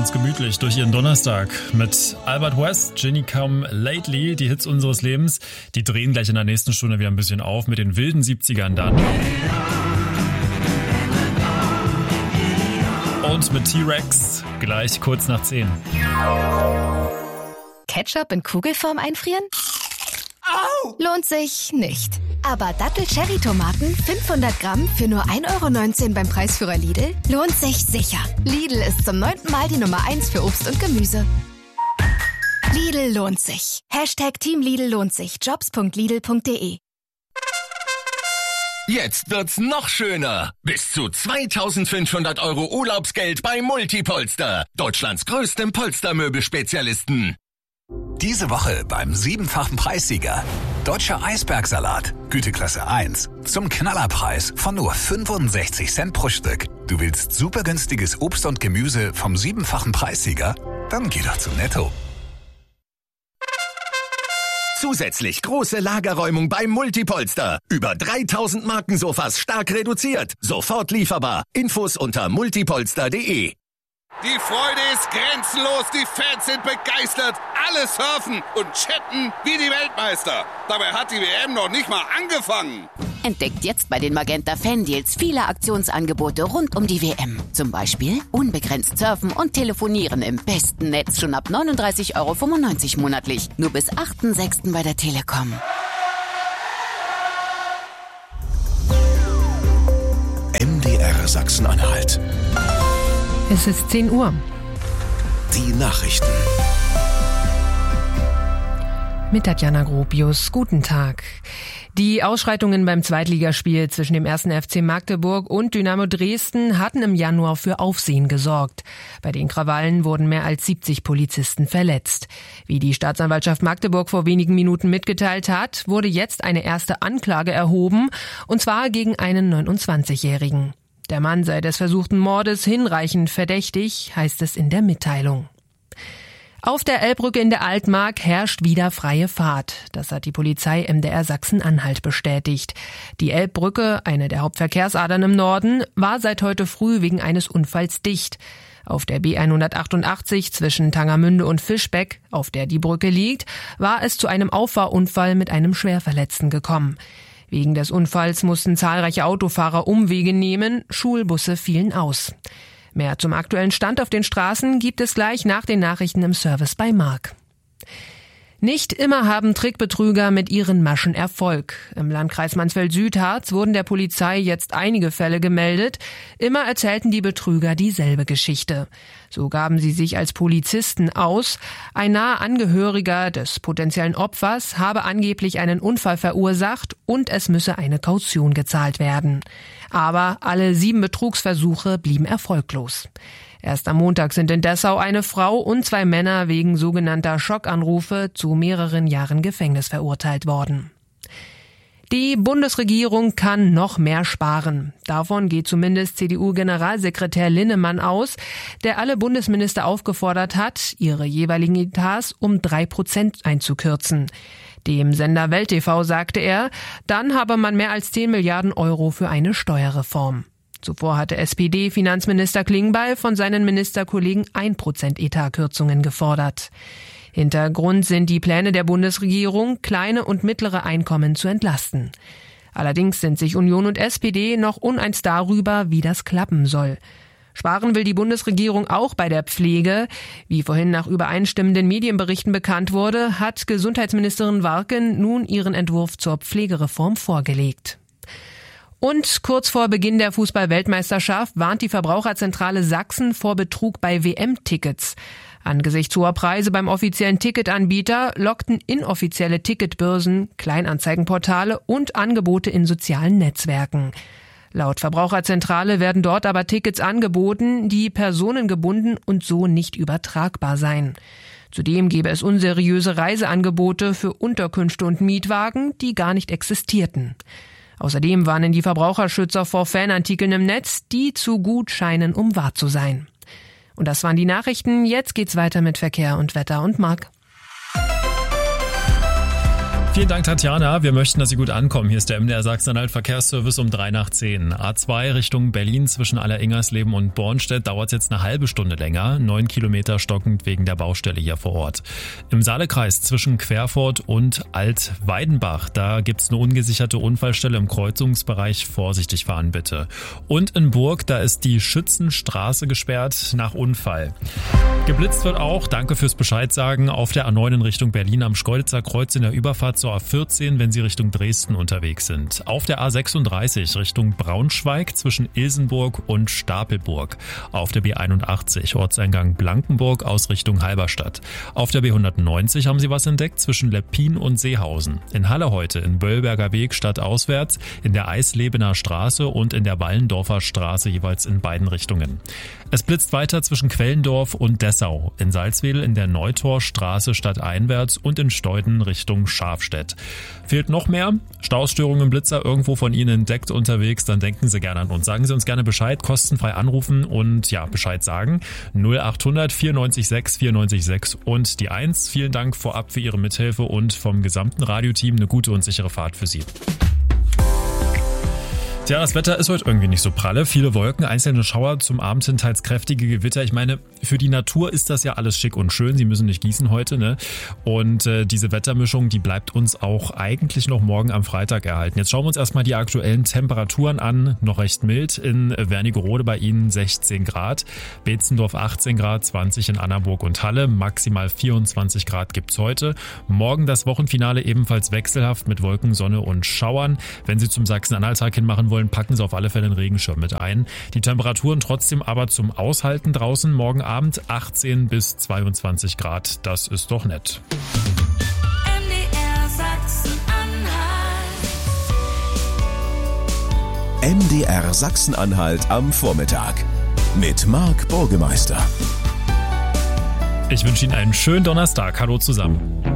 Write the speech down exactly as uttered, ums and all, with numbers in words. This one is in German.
uns gemütlich durch ihren Donnerstag mit Albert West, Ginny Come Lately, die Hits unseres Lebens. Die drehen gleich in der nächsten Stunde wieder ein bisschen auf mit den wilden siebzigern dann. Und mit T-Rex gleich kurz nach zehn. Ketchup in Kugelform einfrieren? Au! Lohnt sich nicht. Aber Dattel-Cherry-Tomaten fünfhundert Gramm für nur ein Euro neunzehn beim Preisführer Lidl lohnt sich sicher. Lidl ist zum neunten Mal die Nummer eins für Obst und Gemüse. Lidl lohnt sich. Hashtag Team Lidl lohnt sich. jobs punkt lidl punkt de. Jetzt wird's noch schöner. Bis zu zweitausendfünfhundert Euro Urlaubsgeld bei Multipolster. Deutschlands größtem Polstermöbelspezialisten. Diese Woche beim siebenfachen Preissieger. Deutscher Eisbergsalat, Güteklasse eins, zum Knallerpreis von nur fünfundsechzig Cent pro Stück. Du willst super günstiges Obst und Gemüse vom siebenfachen Preissieger? Dann geh doch zu Netto. Zusätzlich große Lagerräumung beim Multipolster. Über dreitausend Markensofas stark reduziert. Sofort lieferbar. Infos unter multipolster punkt de. Die Freude ist grenzenlos, die Fans sind begeistert, alle surfen und chatten wie die Weltmeister. Dabei hat die W M noch nicht mal angefangen. Entdeckt jetzt bei den Magenta Fan-Deals viele Aktionsangebote rund um die W M. Zum Beispiel unbegrenzt surfen und telefonieren im besten Netz schon ab neununddreißig Euro fünfundneunzig monatlich. Nur bis achten sechsten bei der Telekom. M D R Sachsen-Anhalt. Es ist zehn Uhr. Die Nachrichten. Mit Tatjana Gropius. Guten Tag. Die Ausschreitungen beim Zweitligaspiel zwischen dem ersten F C Magdeburg und Dynamo Dresden hatten im Januar für Aufsehen gesorgt. Bei den Krawallen wurden mehr als siebzig Polizisten verletzt. Wie die Staatsanwaltschaft Magdeburg vor wenigen Minuten mitgeteilt hat, wurde jetzt eine erste Anklage erhoben, und zwar gegen einen neunundzwanzigjährigen. Der Mann sei des versuchten Mordes hinreichend verdächtig, heißt es in der Mitteilung. Auf der Elbbrücke in der Altmark herrscht wieder freie Fahrt. Das hat die Polizei M D R Sachsen-Anhalt bestätigt. Die Elbbrücke, eine der Hauptverkehrsadern im Norden, war seit heute früh wegen eines Unfalls dicht. Auf der B hundertachtundachtzig zwischen Tangermünde und Fischbeck, auf der die Brücke liegt, war es zu einem Auffahrunfall mit einem Schwerverletzten gekommen. Wegen des Unfalls mussten zahlreiche Autofahrer Umwege nehmen, Schulbusse fielen aus. Mehr zum aktuellen Stand auf den Straßen gibt es gleich nach den Nachrichten im Service bei Marc. Nicht immer haben Trickbetrüger mit ihren Maschen Erfolg. Im Landkreis Mansfeld-Südharz wurden der Polizei jetzt einige Fälle gemeldet. Immer erzählten die Betrüger dieselbe Geschichte. So gaben sie sich als Polizisten aus. Ein naher Angehöriger des potenziellen Opfers habe angeblich einen Unfall verursacht und es müsse eine Kaution gezahlt werden. Aber alle sieben Betrugsversuche blieben erfolglos. Erst am Montag sind in Dessau eine Frau und zwei Männer wegen sogenannter Schockanrufe zu mehreren Jahren Gefängnis verurteilt worden. Die Bundesregierung kann noch mehr sparen. Davon geht zumindest C D U-Generalsekretär Linnemann aus, der alle Bundesminister aufgefordert hat, ihre jeweiligen Etats um drei Prozent einzukürzen. Dem Sender Welt T V sagte er, dann habe man mehr als zehn Milliarden Euro für eine Steuerreform. Zuvor hatte S P D-Finanzminister Klingbeil von seinen Ministerkollegen ein Prozent Etatkürzungen gefordert. Hintergrund sind die Pläne der Bundesregierung, kleine und mittlere Einkommen zu entlasten. Allerdings sind sich Union und S P D noch uneins darüber, wie das klappen soll. Sparen will die Bundesregierung auch bei der Pflege. Wie vorhin nach übereinstimmenden Medienberichten bekannt wurde, hat Gesundheitsministerin Warken nun ihren Entwurf zur Pflegereform vorgelegt. Und kurz vor Beginn der Fußball-Weltmeisterschaft warnt die Verbraucherzentrale Sachsen vor Betrug bei W M-Tickets. Angesichts hoher Preise beim offiziellen Ticketanbieter lockten inoffizielle Ticketbörsen, Kleinanzeigenportale und Angebote in sozialen Netzwerken. Laut Verbraucherzentrale werden dort aber Tickets angeboten, die personengebunden und so nicht übertragbar seien. Zudem gäbe es unseriöse Reiseangebote für Unterkünfte und Mietwagen, die gar nicht existierten. Außerdem warnen die Verbraucherschützer vor Fanartikeln im Netz, die zu gut scheinen, um wahr zu sein. Und das waren die Nachrichten. Jetzt geht's weiter mit Verkehr und Wetter und Marc. Vielen Dank, Tatjana. Wir möchten, dass Sie gut ankommen. Hier ist der M D R Sachsen-Anhalt Verkehrsservice um drei nach zehn. A zwei Richtung Berlin zwischen Aller-Ingersleben und Bornstedt dauert es jetzt eine halbe Stunde länger. Neun Kilometer stockend wegen der Baustelle hier vor Ort. Im Saalekreis zwischen Querfurt und Altweidenbach, da gibt's eine ungesicherte Unfallstelle im Kreuzungsbereich. Vorsichtig fahren bitte. Und in Burg, da ist die Schützenstraße gesperrt nach Unfall. Geblitzt wird auch, danke fürs Bescheid sagen, auf der A neun in Richtung Berlin am Schkeuditzer Kreuz in der Überfahrt zur A vierzehn, wenn Sie Richtung Dresden unterwegs sind. Auf der A sechsunddreißig Richtung Braunschweig zwischen Ilsenburg und Stapelburg. Auf der B einundachtzig Ortseingang Blankenburg aus Richtung Halberstadt. Auf der B hundertneunzig haben Sie was entdeckt zwischen Leppin und Seehausen. In Halle heute in Böllberger Weg stadtauswärts, in der Eislebener Straße und in der Wallendorfer Straße jeweils in beiden Richtungen. Es blitzt weiter zwischen Quellendorf und Dessau. In Salzwedel in der Neutorstraße stadteinwärts und in Steuden Richtung Schafstedt. Fehlt noch mehr? Stausstörungen im Blitzer irgendwo von Ihnen entdeckt unterwegs, dann denken Sie gerne an uns. Sagen Sie uns gerne Bescheid, kostenfrei anrufen und ja, Bescheid sagen. null achthundert vierundneunzig sechs vierundneunzig sechs und die eins. Vielen Dank vorab für Ihre Mithilfe und vom gesamten Radioteam eine gute und sichere Fahrt für Sie. Tja, das Wetter ist heute irgendwie nicht so pralle. Viele Wolken, einzelne Schauer, zum Abend hin teils kräftige Gewitter. Ich meine, für die Natur ist das ja alles schick und schön. Sie müssen nicht gießen heute, ne? Und äh, diese Wettermischung, die bleibt uns auch eigentlich noch morgen am Freitag erhalten. Jetzt schauen wir uns erstmal die aktuellen Temperaturen an. Noch recht mild. In Wernigerode bei Ihnen sechzehn Grad. Beetzendorf achtzehn Grad, zwanzig in Annaburg und Halle. Maximal vierundzwanzig Grad gibt's heute. Morgen das Wochenfinale ebenfalls wechselhaft mit Wolken, Sonne und Schauern. Wenn Sie zum Sachsen-Anhalt-Tag hinmachen wollen, packen Sie auf alle Fälle einen Regenschirm mit ein. Die Temperaturen trotzdem aber zum Aushalten draußen morgen Abend achtzehn bis zweiundzwanzig Grad. Das ist doch nett. M D R Sachsen-Anhalt. M D R Sachsen-Anhalt am Vormittag mit Marc Burgemeister. Ich wünsche Ihnen einen schönen Donnerstag. Hallo zusammen.